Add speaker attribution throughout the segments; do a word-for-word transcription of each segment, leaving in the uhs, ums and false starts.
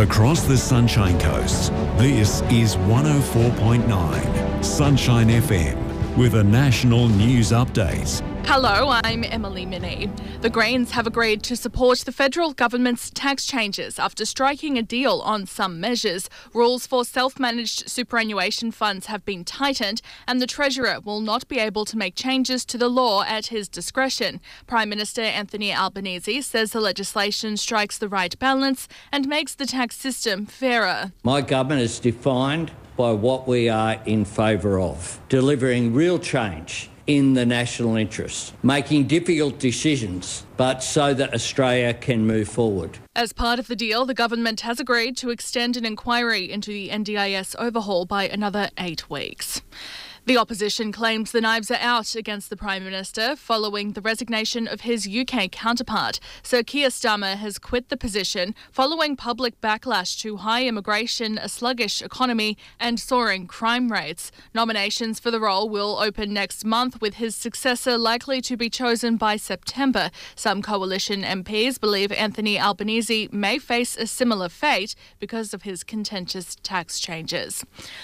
Speaker 1: Across the Sunshine Coast, this is one oh four point nine Sunshine F M with a national news update.
Speaker 2: Hello, I'm Emily Minnie. The Greens have agreed to support the federal government's tax changes after striking a deal on some measures. Rules for self-managed superannuation funds have been tightened, and the Treasurer will not be able to make changes to the law at his discretion. Prime Minister Anthony Albanese says the legislation strikes the right balance and makes the tax system fairer.
Speaker 3: My government is defined by what we are in favour of, delivering real change in the national interest, making difficult decisions, but so that Australia can move forward.
Speaker 2: As part of the deal, the government has agreed to extend an inquiry into the N D I S overhaul by another eight weeks. The opposition claims the knives are out against the Prime Minister following the resignation of his U K counterpart. Sir Keir Starmer has quit the position following public backlash to high immigration, a sluggish economy and soaring crime rates. Nominations for the role will open next month, with his successor likely to be chosen by September. Some coalition M Ps believe Anthony Albanese may face a similar fate because of his contentious tax changes.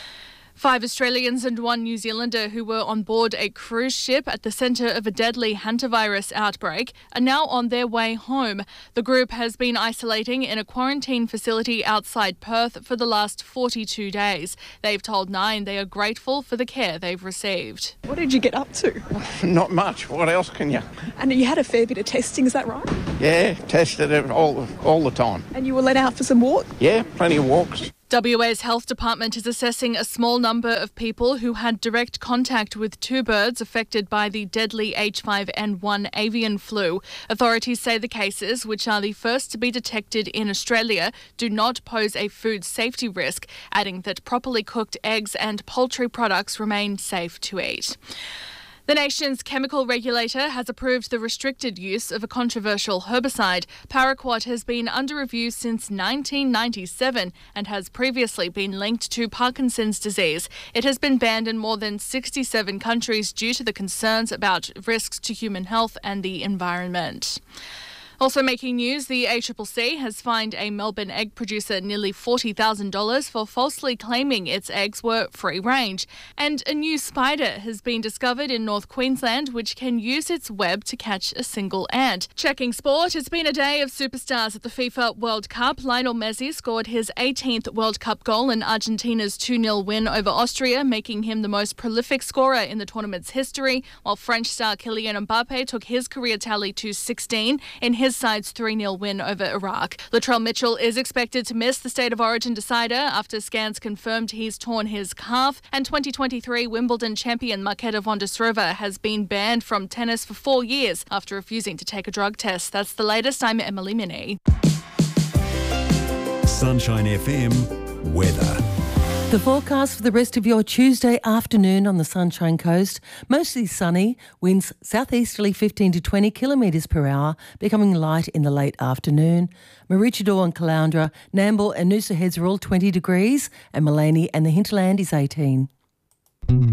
Speaker 2: Five Australians and one New Zealander who were on board a cruise ship at the centre of a deadly hantavirus outbreak are now on their way home. The group has been isolating in a quarantine facility outside Perth for the last forty-two days. They've told Nine they are grateful for the care they've received.
Speaker 4: What did you get up to?
Speaker 5: Not much. What else can you?
Speaker 4: And you had a fair bit of testing, is that right?
Speaker 5: Yeah, tested it all, all the time.
Speaker 4: And you were let out for some walk?
Speaker 5: Yeah, plenty of walks.
Speaker 2: W A's Health Department is assessing a small number of people who had direct contact with two birds affected by the deadly H five N one avian flu. Authorities say the cases, which are the first to be detected in Australia, do not pose a food safety risk, adding that properly cooked eggs and poultry products remain safe to eat. The nation's chemical regulator has approved the restricted use of a controversial herbicide. Paraquat has been under review since nineteen ninety-seven and has previously been linked to Parkinson's disease. It has been banned in more than sixty-seven countries due to the concerns about risks to human health and the environment. Also making news, the A C C C has fined a Melbourne egg producer nearly forty thousand dollars for falsely claiming its eggs were free-range. And a new spider has been discovered in North Queensland which can use its web to catch a single ant. Checking sport, it's been a day of superstars at the FIFA World Cup. Lionel Messi scored his eighteenth World Cup goal in Argentina's two nil win over Austria, making him the most prolific scorer in the tournament's history, while French star Kylian Mbappe took his career tally to sixteen in his side's three nil win over Iraq. Latrell Mitchell is expected to miss the State of Origin decider after scans confirmed he's torn his calf, and twenty twenty-three Wimbledon champion Marketa Vondrousova has been banned from tennis for four years after refusing to take a drug test. That's the latest. I'm Emily Minnie.
Speaker 1: Sunshine F M weather.
Speaker 6: The forecast for the rest of your Tuesday afternoon on the Sunshine Coast, mostly sunny, winds southeasterly fifteen to twenty kilometres per hour, becoming light in the late afternoon. Maroochydore and Caloundra, Nambour and Noosa Heads are all twenty degrees, and Maleny and the hinterland is eighteen.